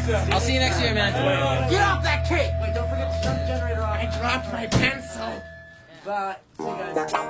I'll see you next year, man. Get off that cake! Wait, don't forget to turn the generator off. I dropped my pencil. But, see you guys.